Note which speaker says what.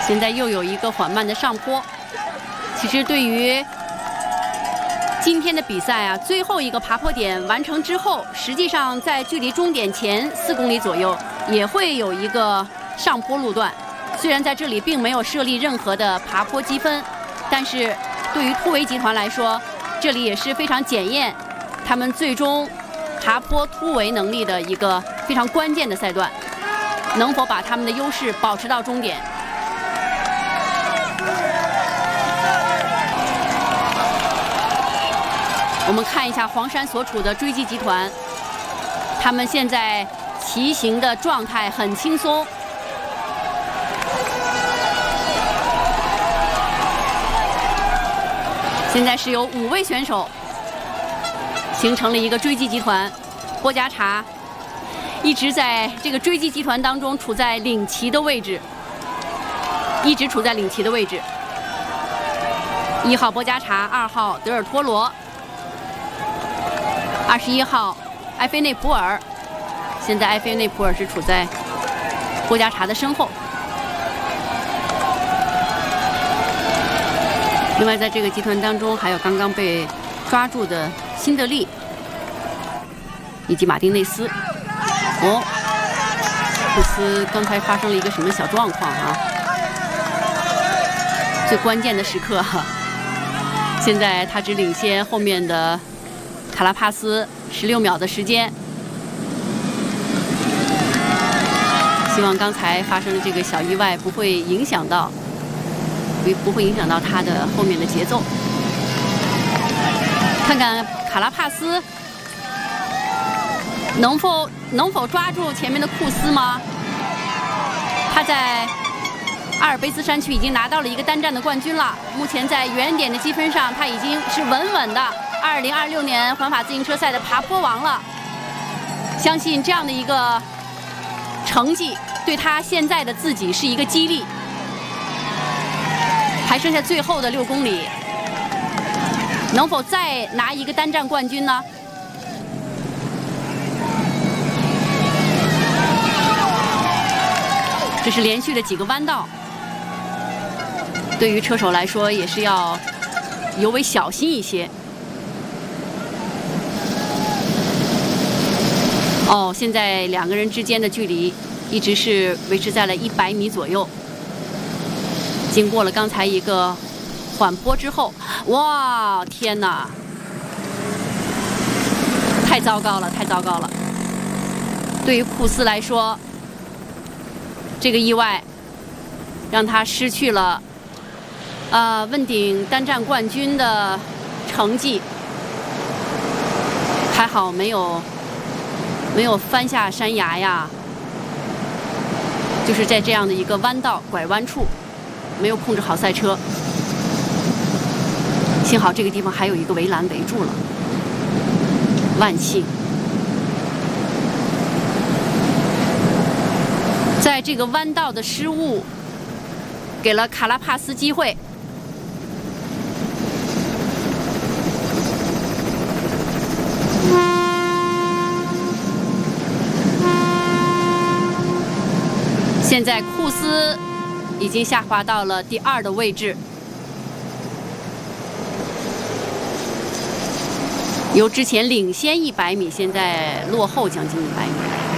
Speaker 1: 现在又有一个缓慢的上坡。其实对于今天的比赛啊，最后一个爬坡点完成之后，实际上在距离终点前4公里左右也会有一个上坡路段。虽然在这里并没有设立任何的爬坡积分，但是对于突围集团来说，这里也是非常检验他们最终爬坡突围能力的一个非常关键的赛段，能否把他们的优势保持到终点。我们看一下黄山所处的追击集团，他们现在骑行的状态很轻松。现在是有5位选手形成了一个追击集团，波加查一直在这个追击集团当中处在领骑的位置，一直处在领骑的位置。1号波加查，2号德尔托罗，21号埃菲内普尔。现在埃菲内普尔是处在波加查的身后。另外，在这个集团当中，还有刚刚被抓住的辛德利以及马丁内斯。哦，库斯刚才发生了一个什么小状况啊？最关键的时刻哈，现在他只领先后面的卡拉帕斯16秒的时间。希望刚才发生的这个小意外不会影响到他的后面的节奏。看看卡拉帕斯能否抓住前面的库斯吗？他在阿尔卑斯山区已经拿到了一个单站的冠军了。目前在原点的积分上，他已经是稳稳的2026年环法自行车赛的爬坡王了。相信这样的一个成绩对他现在的自己是一个激励。还剩下最后的6公里，能否再拿一个单站冠军呢？这是连续的几个弯道，对于车手来说也是要尤为小心一些。哦，现在2个人之间的距离一直是维持在了100米左右。经过了刚才一个缓坡之后，哇，天哪！太糟糕了，太糟糕了！对于库斯来说，这个意外让他失去了问鼎单站冠军的成绩。还好没有翻下山崖呀，就是在这样的一个弯道拐弯处。没有控制好赛车，幸好这个地方还有一个围栏围住了，万幸。在这个弯道的失误，给了卡拉帕斯机会。现在库斯已经下滑到了第2的位置，由之前领先100米，现在落后将近100米。